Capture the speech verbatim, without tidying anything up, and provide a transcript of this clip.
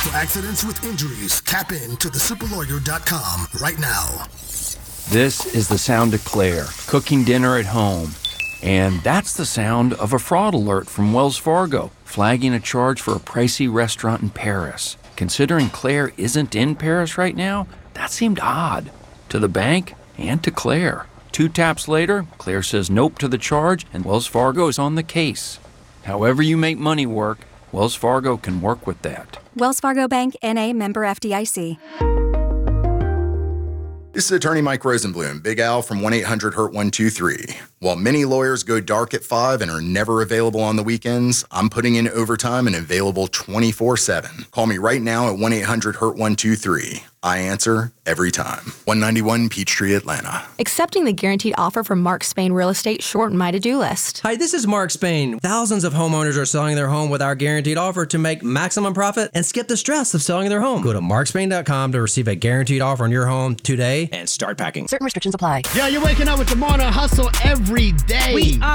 For accidents with injuries, tap in to the super lawyer dot com right now. This is the sound of Claire, cooking dinner at home. And that's the sound of a fraud alert from Wells Fargo, flagging a charge for a pricey restaurant in Paris. Considering Claire isn't in Paris right now, that seemed odd. To the bank and to Claire. Two taps later, Claire says nope to the charge, and Wells Fargo is on the case. However you make money work, Wells Fargo can work with that. Wells Fargo Bank, N A, member F D I C. This is attorney Mike Rosenblum, Big Al from one eight hundred hurt one two three. While many lawyers go dark at five and are never available on the weekends, I'm putting in overtime and available twenty-four seven. Call me right now at one eight hundred hurt one two three. I answer every time. one ninety-one Peachtree, Atlanta. Accepting the guaranteed offer from Mark Spain Real Estate shortened my to-do list. Hi, this is Mark Spain. Thousands of homeowners are selling their home with our guaranteed offer to make maximum profit and skip the stress of selling their home. Go to mark spain dot com to receive a guaranteed offer on your home today and start packing. Certain restrictions apply. Yeah, you're waking up with the morning hustle every day. We are.